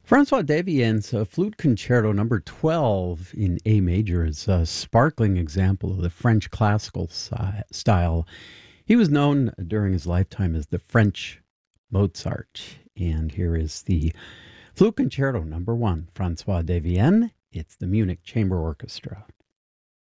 Francois Devien's Flute Concerto number 12 in A major is a sparkling example of the French classical style. He was known during his lifetime as the French Mozart. And here is the Flute Concerto number 1, Francois Devienne. It's the Munich Chamber Orchestra.